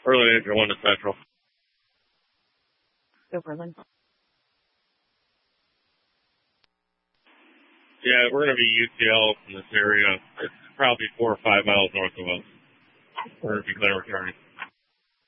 Early Angel 1 to Central. Overland. Yeah, we're going to be UTL in this area. It's probably 4 or 5 miles north of us. We're going to be Claremont County.